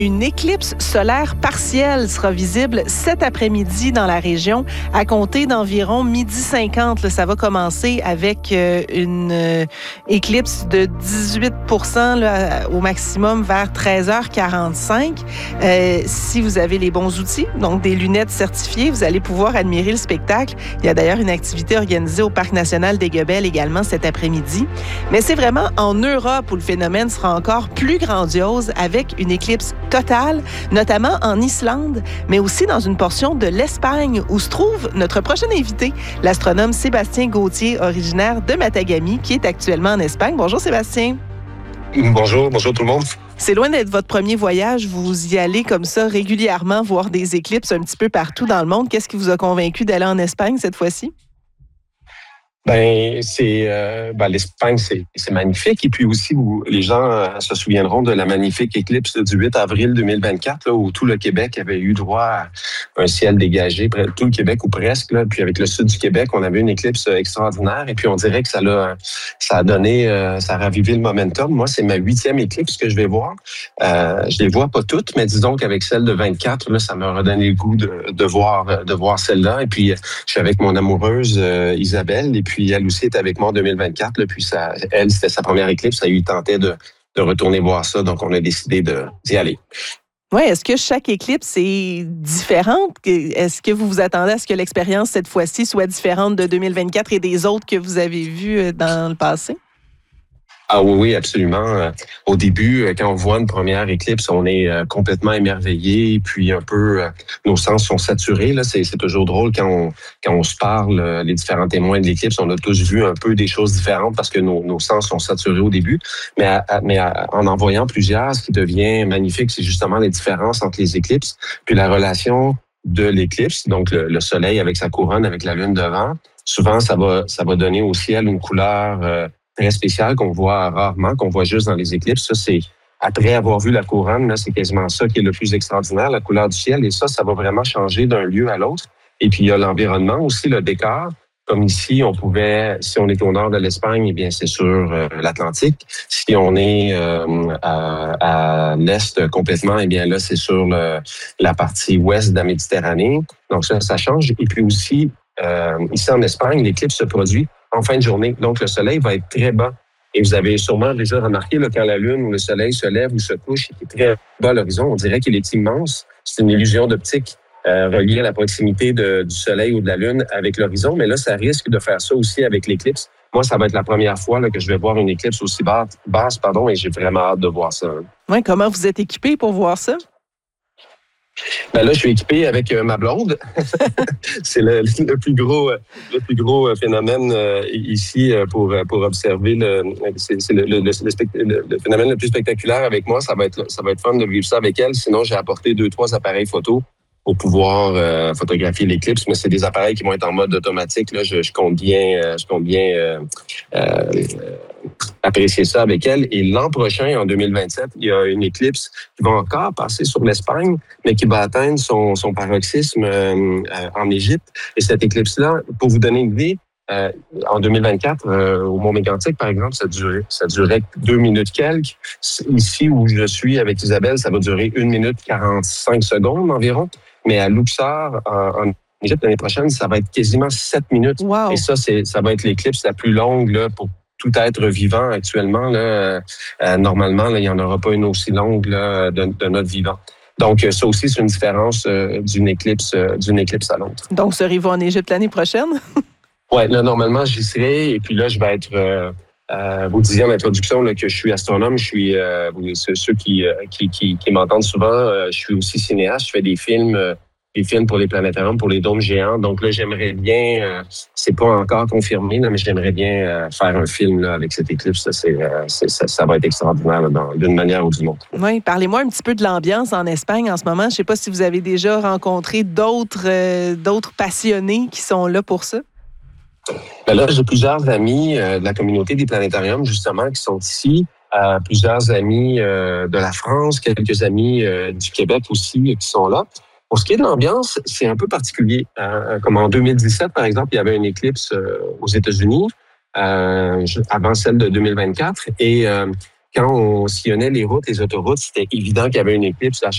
Une éclipse solaire partielle sera visible cet après-midi dans la région à compter d'environ 12h50. Ça va commencer avec une éclipse de 18 % au maximum vers 13h45. Si vous avez les bons outils, donc des lunettes certifiées, vous allez pouvoir admirer le spectacle. Il y a d'ailleurs une activité organisée au Parc national des Guebels également cet après-midi. Mais c'est vraiment en Europe où le phénomène sera encore plus grandiose avec une éclipse totale, notamment en Islande, mais aussi dans une portion de l'Espagne où se trouve notre prochain invité, l'astronome Sébastien Gauthier, originaire de Matagami, qui est actuellement en Espagne. Bonjour Sébastien. Bonjour tout le monde. C'est loin d'être votre premier voyage. Vous y allez comme ça régulièrement voir des éclipses un petit peu partout dans le monde. Qu'est-ce qui vous a convaincu d'aller en Espagne cette fois-ci? L'Espagne, c'est magnifique. Et puis aussi, les gens se souviendront de la magnifique éclipse du 8 avril 2024, là, où tout le Québec avait eu droit à un ciel dégagé, tout le Québec ou presque. Là. Puis avec le sud du Québec, on avait une éclipse extraordinaire. Et puis on dirait que ça a ravivé le momentum. Moi, c'est ma 8e éclipse que je vais voir. Je les vois pas toutes, mais disons qu'avec celle de 24, là, ça m'a redonné le goût de voir celle-là. Et puis, je suis avec mon amoureuse Isabelle. Et puis, elle aussi est avec moi en 2024. Là, puis, elle, c'était sa première éclipse. Ça lui tentait de retourner voir ça. Donc, on a décidé d'y aller. Oui, est-ce que chaque éclipse est différente? Est-ce que vous vous attendez à ce que l'expérience, cette fois-ci, soit différente de 2024 et des autres que vous avez vues dans le passé? Ah oui, absolument. Au début, quand on voit une première éclipse, on est complètement émerveillé, puis un peu, nos sens sont saturés. Là, c'est toujours drôle quand on se parle, les différents témoins de l'éclipse, on a tous vu un peu des choses différentes parce que nos sens sont saturés au début. Mais en voyant plusieurs, ce qui devient magnifique, c'est justement les différences entre les éclipses, puis la relation de l'éclipse, donc le soleil avec sa couronne, avec la lune devant. Souvent, ça va donner au ciel une couleur très spécial qu'on voit rarement, qu'on voit juste dans les éclipses. Ça, c'est après avoir vu la couronne, là, c'est quasiment ça qui est le plus extraordinaire, la couleur du ciel. Et ça va vraiment changer d'un lieu à l'autre. Et puis, il y a l'environnement aussi, le décor. Comme ici, si on est au nord de l'Espagne, eh bien, c'est sur l'Atlantique. Si on est à l'est complètement, eh bien, là, c'est sur la partie ouest de la Méditerranée. Donc, ça change. Et puis aussi, ici en Espagne, l'éclipse se produit en fin de journée. Donc, le soleil va être très bas. Et vous avez sûrement déjà remarqué, là, quand la lune ou le soleil se lève ou se couche, il est très bas à l'horizon. On dirait qu'il est immense. C'est une illusion d'optique reliée à la proximité du soleil ou de la lune avec l'horizon. Mais là, ça risque de faire ça aussi avec l'éclipse. Moi, ça va être la première fois là, que je vais voir une éclipse aussi basse, et j'ai vraiment hâte de voir ça. Oui, comment vous êtes équipé pour voir ça? Ben là, je suis équipé avec ma blonde. C'est le plus gros phénomène ici pour observer le phénomène le plus spectaculaire avec moi. Ça va être fun de vivre ça avec elle. Sinon, j'ai apporté 2-3 appareils photo pour pouvoir photographier l'éclipse, mais c'est des appareils qui vont être en mode automatique. Là, je compte bien apprécier ça avec elle. Et l'an prochain, en 2027, il y a une éclipse qui va encore passer sur l'Espagne, mais qui va atteindre son paroxysme en Égypte. Et cette éclipse-là, pour vous donner une idée, en 2024, au Mont Mégantic, par exemple, ça durait 2 minutes quelques. Ici où je suis avec Isabelle, ça va durer 1 minute 45 secondes environ. Mais à Luxor, en Égypte, l'année prochaine, ça va être quasiment 7 minutes. Wow. Et ça va être l'éclipse la plus longue là, pour tout être vivant actuellement. Là, normalement, là, il n'y en aura pas une aussi longue là, de notre vivant. Donc, ça aussi, c'est une différence d'une éclipse à l'autre. Donc, serez-vous en Égypte l'année prochaine? Oui, là, normalement, j'y serai. Et puis là, je vais être... vous disiez en introduction là, que je suis astronome. Je suis... ceux qui m'entendent souvent, je suis aussi cinéaste. Je fais des films pour les planétariums, pour les dômes géants. Donc là, j'aimerais bien... c'est pas encore confirmé, là, mais j'aimerais bien faire un film là, avec cette éclipse. Ça va être extraordinaire là, d'une manière ou d'une autre. Oui, parlez-moi un petit peu de l'ambiance en Espagne en ce moment. Je ne sais pas si vous avez déjà rencontré d'autres passionnés qui sont là pour ça. Ben là, j'ai plusieurs amis de la communauté des planétariums, justement, qui sont ici. Plusieurs amis de la France, quelques amis du Québec aussi qui sont là. Pour ce qui est de l'ambiance, c'est un peu particulier. Comme en 2017, par exemple, il y avait une éclipse aux États-Unis avant celle de 2024. Et quand on sillonnait les routes, les autoroutes, c'était évident qu'il y avait une éclipse à